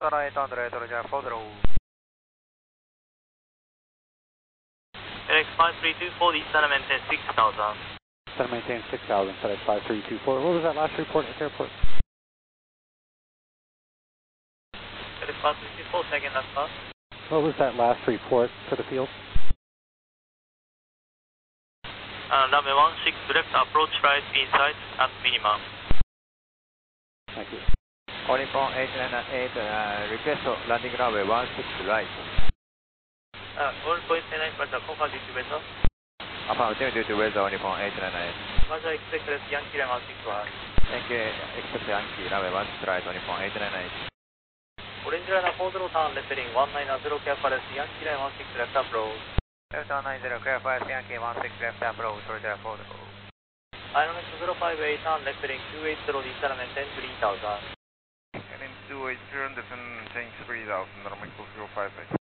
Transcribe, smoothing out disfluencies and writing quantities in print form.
Star 800, Roger, 40. FedEx 5324, Eastern maintain 6000. Eastern maintain 6000, FedEx 5324. What was that last report at the airport? FedEx 5324, second last pass. What was that last report for the field? Runway 16 left, approach right inside at minimum. Thank you. Nippon 898, request landing runway 16 right. All points 9 for the confirm due to weather. Affirmative due to weather, Nippon 898. Roger, expect left Yankee line 161. Thank you, expect Yankee, runway 16 right, Nippon 898. Orange line 40 turn, left heading 190, clear for left Yankee line 16 left approach. Left 190, clear for Yankee 16 left approach, Roger, 40. Dynamics 058 turn, left heading 280, Eastern maintain 3000. Heading 280, descend maintain 3000, Dynamics 058.